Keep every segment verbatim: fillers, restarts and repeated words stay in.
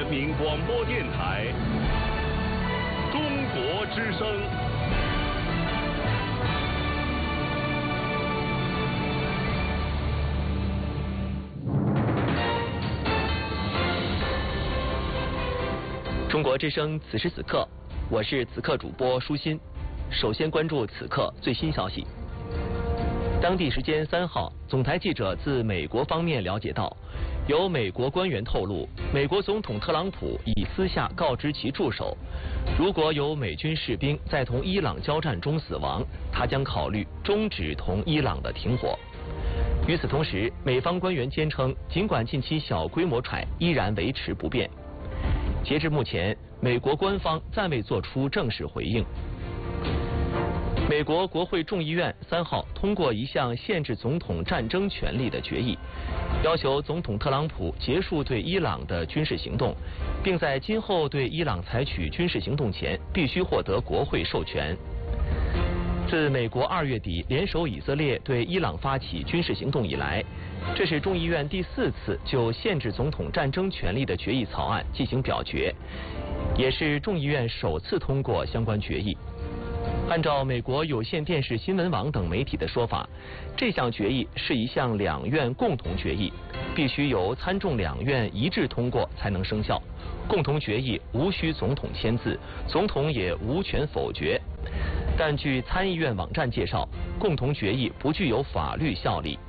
民广播电台中国之声。 中国之声，此时此刻，我是此刻主播舒心。首先关注此刻最新消息。当地时间三号，总台记者自美国方面了解到，有美国官员透露，美国总统特朗普已私下告知其助手，如果有美军士兵在同伊朗交战中死亡，他将考虑终止同伊朗的停火。与此同时，美方官员坚称，尽管近期小规模揣依然维持不变。截至目前，美国官方暂未作出正式回应。美国国会众议院三号通过一项限制总统战争权利的决议，要求总统特朗普结束对伊朗的军事行动，并在今后对伊朗采取军事行动前必须获得国会授权。自美国二月底联手以色列对伊朗发起军事行动以来，这是众议院第四次就限制总统战争权利的决议草案进行表决，也是众议院首次通过相关决议。按照美国有线电视新闻网等媒体的说法，这项决议是一项两院共同决议，必须由参众两院一致通过才能生效。共同决议无需总统签字，总统也无权否决。但据参议院网站介绍，共同决议不具有法律效力。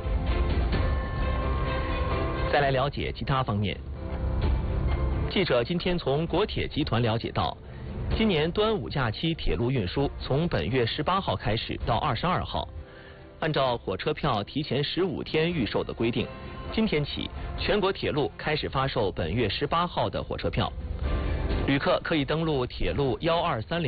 再来了解其他方面。记者今天从国铁集团了解到，今年端午假期铁路运输从本月十八号开始到二十二号，按照火车票提前十五天预售的规定，今天起全国铁路开始发售本月十八号的火车票。旅客可以登录铁路幺二三零